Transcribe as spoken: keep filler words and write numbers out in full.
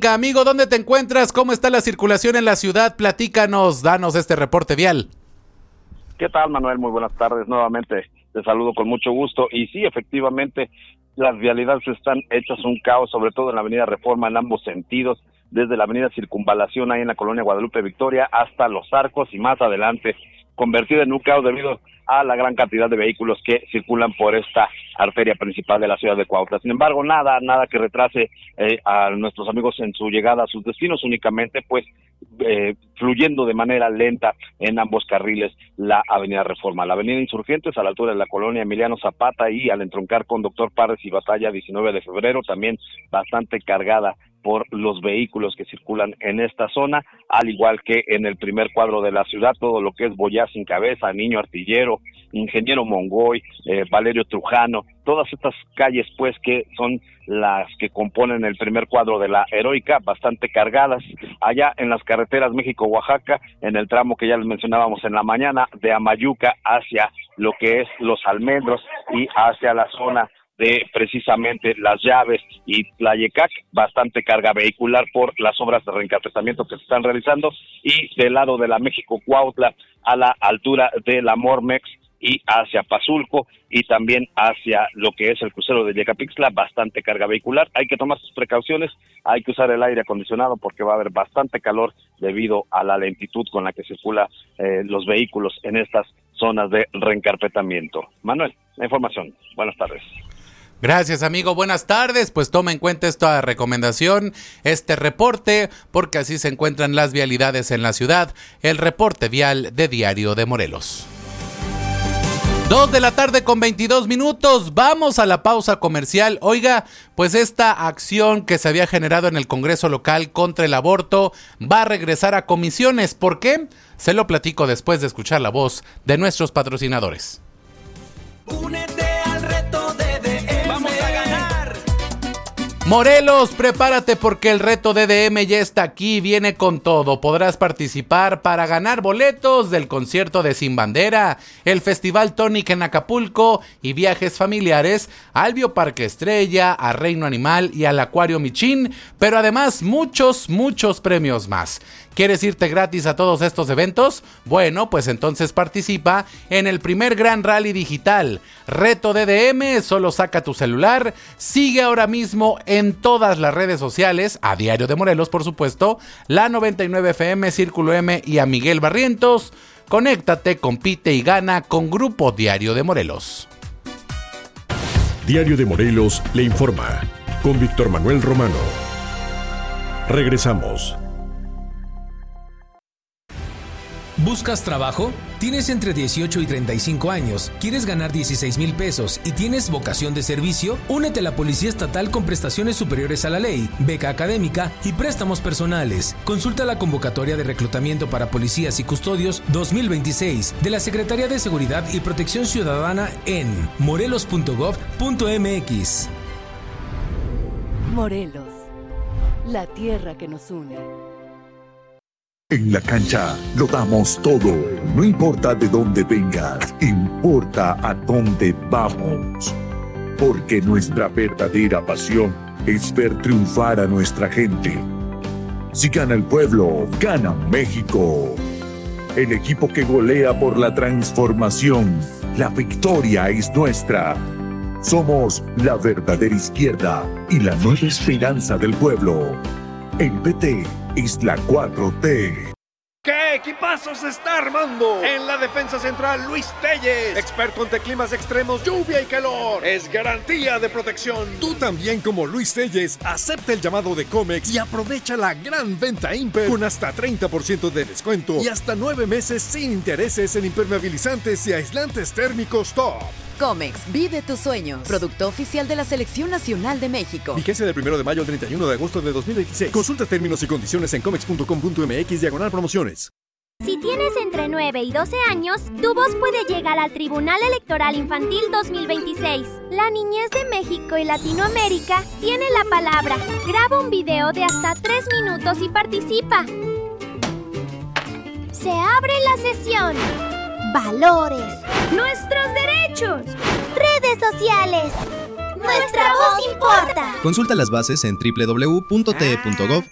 Zúñiga. Amigo, ¿dónde te encuentras? ¿Cómo está la circulación en la ciudad? Platícanos, danos este reporte vial. ¿Qué tal, Manuel? Muy buenas tardes. Nuevamente te saludo con mucho gusto. Y sí, efectivamente, las vialidades están hechas un caos, sobre todo en la avenida Reforma en ambos sentidos, desde la avenida Circunvalación ahí en la colonia Guadalupe Victoria hasta Los Arcos y más adelante, convertida en un caos debido a la gran cantidad de vehículos que circulan por esta arteria principal de la ciudad de Cuautla. Sin embargo, nada, nada que retrase eh, a nuestros amigos en su llegada a sus destinos, únicamente pues eh, fluyendo de manera lenta en ambos carriles la avenida Reforma. La avenida Insurgentes a la altura de la colonia Emiliano Zapata y al entroncar con Doctor Parres y Batalla diecinueve de febrero, también bastante cargada por los vehículos que circulan en esta zona, al igual que en el primer cuadro de la ciudad, todo lo que es Boyá Sin Cabeza, Niño Artillero, Ingeniero Mongoy, eh, Valerio Trujano, todas estas calles pues que son las que componen el primer cuadro de la Heroica, bastante cargadas. Allá en las carreteras México-Oaxaca, en el tramo que ya les mencionábamos en la mañana, de Amayuca hacia lo que es Los Almendros y hacia la zona de precisamente Las Llaves y Tlayecac, bastante carga vehicular por las obras de reencarpetamiento que se están realizando, y del lado de la México-Cuautla a la altura de la Mormex y hacia Pazulco y también hacia lo que es el crucero de Yecapixtla, bastante carga vehicular. Hay que tomar sus precauciones, hay que usar el aire acondicionado porque va a haber bastante calor debido a la lentitud con la que circulan eh, los vehículos en estas zonas de reencarpetamiento. Manuel, la información. Buenas tardes. Gracias, amigo. Buenas tardes. Pues toma en cuenta esta recomendación, este reporte, porque así se encuentran las vialidades en la ciudad. El reporte vial de Diario de Morelos. Dos de la tarde con veintidós minutos. Vamos a la pausa comercial. Oiga, pues esta acción que se había generado en el Congreso local contra el aborto va a regresar a comisiones. ¿Por qué? Se lo platico después de escuchar la voz de nuestros patrocinadores. Únete al reto de D M. Vamos a ganar. Morelos, prepárate porque el reto D D M ya está aquí, viene con todo. Podrás participar para ganar boletos del concierto de Sin Bandera, el Festival Tonic en Acapulco y viajes familiares al Bioparque Estrella, a Reino Animal y al Acuario Michín, pero además muchos, muchos premios más. ¿Quieres irte gratis a todos estos eventos? Bueno, pues entonces participa en el primer gran rally digital. Reto D D M, solo saca tu celular, sigue ahora mismo en todas las redes sociales, a Diario de Morelos por supuesto, la noventa y nueve F M, Círculo M y a Miguel Barrientos. Conéctate, compite y gana con Grupo Diario de Morelos. Diario de Morelos le informa con Víctor Manuel Romano. Regresamos. ¿Buscas trabajo? ¿Tienes entre dieciocho y treinta y cinco años? ¿Quieres ganar dieciséis mil pesos y tienes vocación de servicio? Únete a la Policía Estatal con prestaciones superiores a la ley, beca académica y préstamos personales. Consulta la convocatoria de reclutamiento para policías y custodios dos mil veintiséis de la Secretaría de Seguridad y Protección Ciudadana en morelos punto gob punto m x. Morelos, la tierra que nos une. En la cancha lo damos todo, no importa de dónde vengas, importa a dónde vamos. Porque nuestra verdadera pasión es ver triunfar a nuestra gente. Si gana el pueblo, gana México. El equipo que golea por la transformación, la victoria es nuestra. Somos la verdadera izquierda y la nueva esperanza del pueblo. El P T es la cuatro T. ¿Qué equipazo se está armando? En la defensa central, Luis Telles, experto ante climas extremos, lluvia y calor. Es garantía de protección. Tú también, como Luis Telles, acepta el llamado de Comex y aprovecha la gran venta Imper con hasta treinta por ciento de descuento y hasta nueve meses sin intereses en impermeabilizantes y aislantes térmicos top. Comex, vive tus sueños. Producto oficial de la Selección Nacional de México. Vigencia del primero de mayo al treinta y uno de agosto de dos mil veintiséis. Consulta términos y condiciones en comex punto com punto m x diagonal promociones. Si tienes entre nueve y doce años, tu voz puede llegar al Tribunal Electoral Infantil dos mil veintiséis. La niñez de México y Latinoamérica tiene la palabra. Graba un video de hasta tres minutos y participa. Se abre la sesión. Valores. Nuestros derechos. Redes sociales. Nuestra voz importa. Consulta las bases en doble u doble u doble u punto t e punto gob